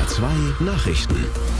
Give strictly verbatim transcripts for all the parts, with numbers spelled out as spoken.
zwei Nachrichten.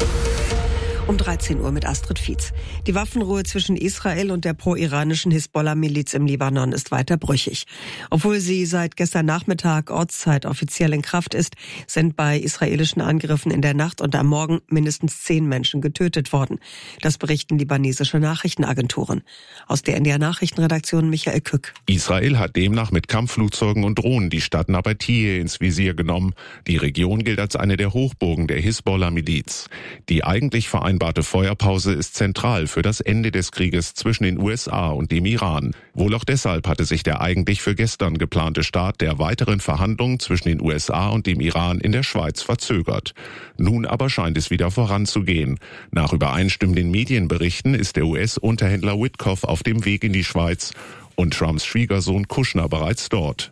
Um dreizehn Uhr mit Astrid Fietz. Die Waffenruhe zwischen Israel und der pro-iranischen Hisbollah-Miliz im Libanon ist weiter brüchig. Obwohl sie seit gestern Nachmittag Ortszeit offiziell in Kraft ist, sind bei israelischen Angriffen in der Nacht und am Morgen mindestens zehn Menschen getötet worden. Das berichten libanesische Nachrichtenagenturen. Aus der N D R-Nachrichtenredaktion Michael Kück. Israel hat demnach mit Kampfflugzeugen und Drohnen die Stadt Nabatie ins Visier genommen. Die Region gilt als eine der Hochburgen der Hisbollah-Miliz. Die eigentlich vereinbarte Feuerpause ist zentral für das Ende des Krieges zwischen den U S A und dem Iran. Wohl auch deshalb hatte sich der eigentlich für gestern geplante Start der weiteren Verhandlungen zwischen den U S A und dem Iran in der Schweiz verzögert. Nun aber scheint es wieder voranzugehen. Nach übereinstimmenden Medienberichten ist der U S-Unterhändler Witkoff auf dem Weg in die Schweiz und Trumps Schwiegersohn Kushner bereits dort.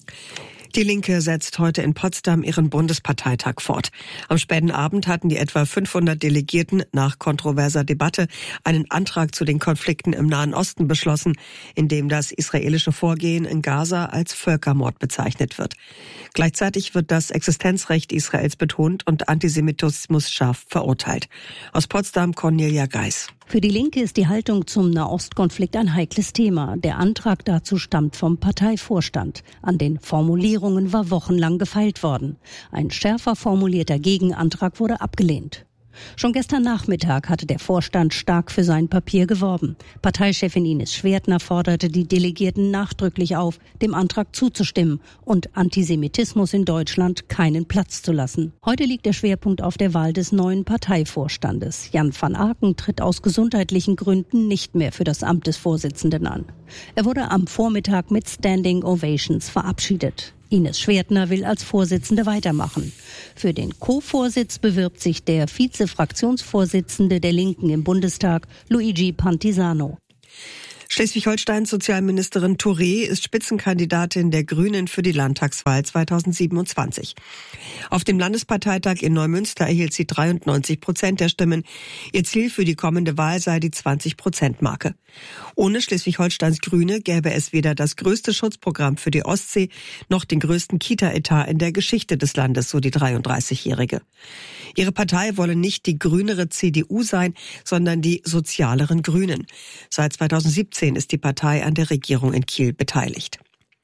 Die Linke setzt heute in Potsdam ihren Bundesparteitag fort. Am späten Abend hatten die etwa fünfhundert Delegierten nach kontroverser Debatte einen Antrag zu den Konflikten im Nahen Osten beschlossen, in dem das israelische Vorgehen in Gaza als Völkermord bezeichnet wird. Gleichzeitig wird das Existenzrecht Israels betont und Antisemitismus scharf verurteilt. Aus Potsdam Cornelia Geis. Für die Linke ist die Haltung zum Nahostkonflikt ein heikles Thema. Der Antrag dazu stammt vom Parteivorstand. An den Formulierungen war wochenlang gefeilt worden. Ein schärfer formulierter Gegenantrag wurde abgelehnt. Schon gestern Nachmittag hatte der Vorstand stark für sein Papier geworben. Parteichefin Ines Schwertner forderte die Delegierten nachdrücklich auf, dem Antrag zuzustimmen und Antisemitismus in Deutschland keinen Platz zu lassen. Heute liegt der Schwerpunkt auf der Wahl des neuen Parteivorstandes. Jan van Aken tritt aus gesundheitlichen Gründen nicht mehr für das Amt des Vorsitzenden an. Er wurde am Vormittag mit Standing Ovations verabschiedet. Ines Schwertner will als Vorsitzende weitermachen. Für den Co-Vorsitz bewirbt sich der Vize-Fraktionsvorsitzende der Linken im Bundestag, Luigi Pantisano. Schleswig-Holsteins Sozialministerin Touré ist Spitzenkandidatin der Grünen für die Landtagswahl zweitausendsiebenundzwanzig. Auf dem Landesparteitag in Neumünster erhielt sie dreiundneunzig Prozent der Stimmen. Ihr Ziel für die kommende Wahl sei die zwanzig-Prozent-Marke. Ohne Schleswig-Holsteins Grüne gäbe es weder das größte Schutzprogramm für die Ostsee noch den größten Kita-Etat in der Geschichte des Landes, so die dreiunddreißigjährige. Ihre Partei wolle nicht die grünere C D U sein, sondern die sozialeren Grünen. Seit zweitausendsiebzehn ist die Partei an der Regierung in Kiel beteiligt.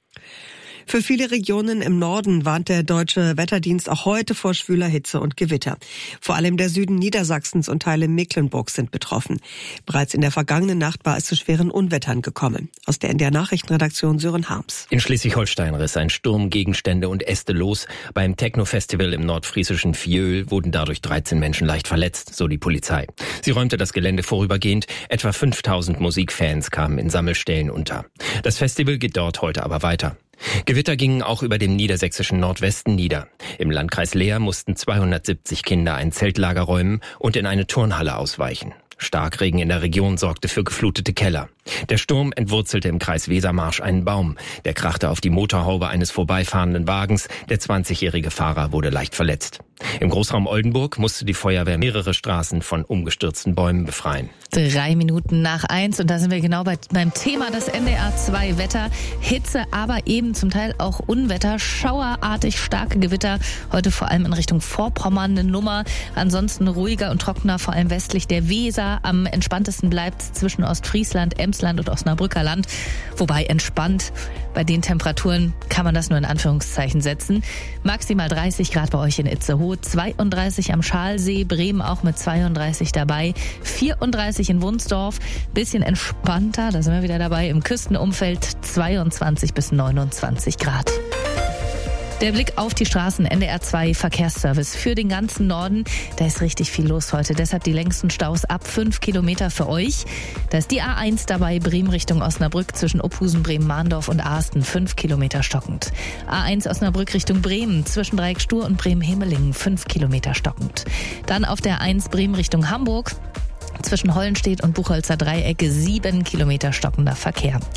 Für viele Regionen im Norden warnt der Deutsche Wetterdienst auch heute vor schwüler Hitze und Gewitter. Vor allem der Süden Niedersachsens und Teile Mecklenburgs sind betroffen. Bereits in der vergangenen Nacht war es zu schweren Unwettern gekommen. Aus der N D R-Nachrichtenredaktion Sören Harms. In Schleswig-Holstein riss ein Sturm Gegenstände und Äste los. Beim Techno-Festival im nordfriesischen Fiöl wurden dadurch dreizehn Menschen leicht verletzt, so die Polizei. Sie räumte das Gelände vorübergehend. Etwa fünftausend Musikfans kamen in Sammelstellen unter. Das Festival geht dort heute aber weiter. Gewitter gingen auch über dem niedersächsischen Nordwesten nieder. Im Landkreis Leer mussten zweihundertsiebzig Kinder ein Zeltlager räumen und in eine Turnhalle ausweichen. Starkregen in der Region sorgte für geflutete Keller. Der Sturm entwurzelte im Kreis Wesermarsch einen Baum. Der krachte auf die Motorhaube eines vorbeifahrenden Wagens. Der zwanzigjährige Fahrer wurde leicht verletzt. Im Großraum Oldenburg musste die Feuerwehr mehrere Straßen von umgestürzten Bäumen befreien. Drei Minuten nach eins und da sind wir genau bei, beim Thema des N D R zwei Wetter. Hitze, aber eben zum Teil auch Unwetter, schauerartig starke Gewitter. Heute vor allem in Richtung Vorpommern eine Nummer. Ansonsten ruhiger und trockener, vor allem westlich der Weser. Am entspanntesten bleibt zwischen Ostfriesland, Emsland und Osnabrücker Land. Wobei entspannt, bei den Temperaturen kann man das nur in Anführungszeichen setzen. Maximal dreißig Grad bei euch in Itzehoe, zweiunddreißig am Schalsee, Bremen auch mit zweiunddreißig dabei, vierunddreißig in Wunsdorf, bisschen entspannter, da sind wir wieder dabei, im Küstenumfeld zweiundzwanzig bis neunundzwanzig Grad. Der Blick auf die Straßen, N D R zwei Verkehrsservice für den ganzen Norden. Da ist richtig viel los heute. Deshalb die längsten Staus ab fünf Kilometer für euch. Da ist die A eins dabei, Bremen Richtung Osnabrück zwischen Ophusen, Bremen-Mahndorf und Asten, fünf Kilometer stockend. A eins Osnabrück Richtung Bremen zwischen Dreieckstur und Bremen-Hemelingen, fünf Kilometer stockend. Dann auf der A eins Bremen Richtung Hamburg. Zwischen Hollenstedt und Buchholzer Dreieck sieben Kilometer stockender Verkehr.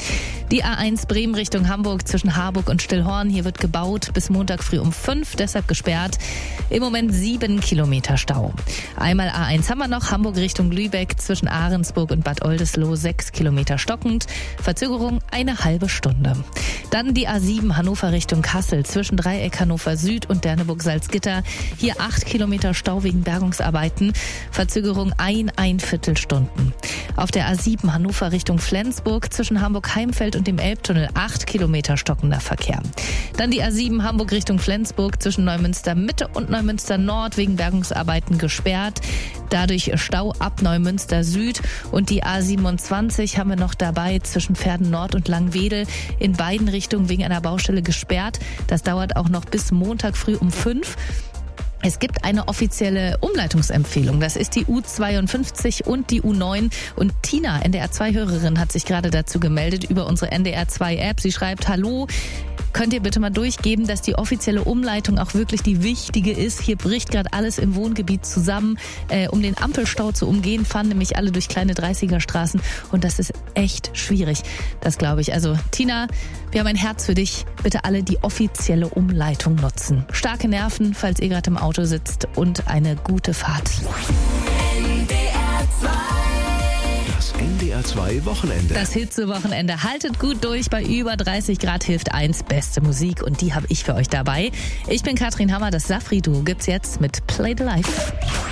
Die A eins Bremen Richtung Hamburg zwischen Harburg und Stillhorn. Hier wird gebaut bis Montag früh um fünf, deshalb gesperrt. Im Moment sieben Kilometer Stau. Einmal A eins haben wir noch, Hamburg Richtung Lübeck zwischen Ahrensburg und Bad Oldesloe, sechs Kilometer stockend. Verzögerung eine halbe Stunde. Dann die A sieben Hannover Richtung Kassel zwischen Dreieck Hannover Süd und Derneburg-Salzgitter. Hier acht Kilometer Stau wegen Bergungsarbeiten. Verzögerung ein, ein Viertelstunden. Auf der A sieben Hannover Richtung Flensburg zwischen Hamburg-Heimfeld und dem Elbtunnel acht Kilometer stockender Verkehr. Dann die A sieben Hamburg Richtung Flensburg zwischen Neumünster Mitte und Neumünster Nord wegen Bergungsarbeiten gesperrt. Dadurch Stau ab Neumünster Süd. Und die A siebenundzwanzig haben wir noch dabei zwischen Verden Nord und Langwedel in beiden Richtungen wegen einer Baustelle gesperrt. Das dauert auch noch bis Montag früh um fünf. Es gibt eine offizielle Umleitungsempfehlung. Das ist die U zweiundfünfzig und die U neun. Und Tina, N D R zwei Hörerin, hat sich gerade dazu gemeldet über unsere N D R zwei App. Sie schreibt, hallo, könnt ihr bitte mal durchgeben, dass die offizielle Umleitung auch wirklich die wichtige ist. Hier bricht gerade alles im Wohngebiet zusammen. Äh, um den Ampelstau zu umgehen, fahren nämlich alle durch kleine dreißiger-Straßen. Und das ist echt schwierig. Das glaube ich. Also Tina, wir haben ein Herz für dich. Bitte alle die offizielle Umleitung nutzen. Starke Nerven, falls ihr gerade im Auto sitzt, und eine gute Fahrt. N D R zwei. Das N D R zwei Wochenende. Das Hitzewochenende. Haltet gut durch. Bei über dreißig Grad hilft eins, beste Musik. Und die habe ich für euch dabei. Ich bin Katrin Hammer. Das Safri-Duo gibt's jetzt mit Play the Life.